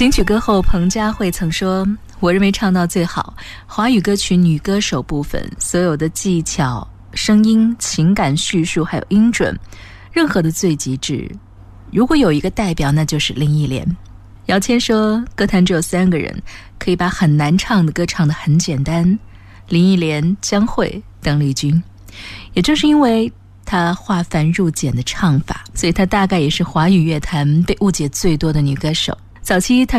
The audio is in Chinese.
金曲歌后彭佳慧曾说，我认为唱到最好华语歌曲女歌手部分，所有的技巧、声音、情感叙述还有音准，任何的最极致，如果有一个代表，那就是林忆莲。姚谦说，歌坛只有3个人可以把很难唱的歌唱得很简单，林忆莲、江蕙、邓丽君。也正是因为她化繁入简的唱法，所以她大概也是华语乐坛被误解最多的女歌手。早期她